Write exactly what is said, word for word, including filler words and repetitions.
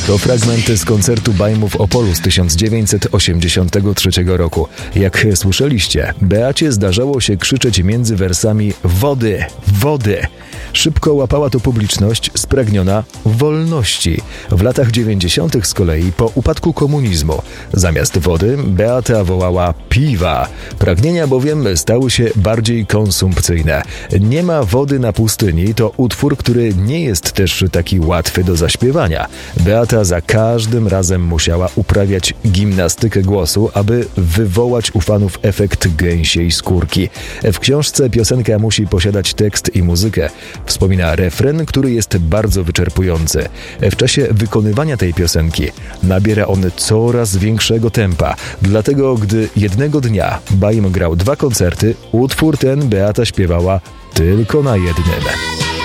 To fragmenty z koncertu Bajmu w Opolu z tysiąc dziewięćset osiemdziesiątego trzeciego roku. Jak słyszeliście, Beacie zdarzało się krzyczeć między wersami wody, wody. Szybko łapała to publiczność spragniona wolności. W latach dziewięćdziesiątych z kolei, po upadku komunizmu, zamiast wody Beata wołała piwa. Pragnienia bowiem stały się bardziej konsumpcyjne. Nie ma wody na pustyni to utwór, który nie jest też taki łatwy do zaśpiewania. Beata za każdym razem musiała uprawiać gimnastykę głosu, aby wywołać u fanów efekt gęsiej skórki. W książce piosenka musi posiadać tekst i muzykę. Wspomina refren, który jest bardzo wyczerpujący. W czasie wykonywania tej piosenki nabiera on coraz większego tempa. Dlatego, gdy jednego dnia Bajm grał dwa koncerty, utwór ten Beata śpiewała tylko na jednym.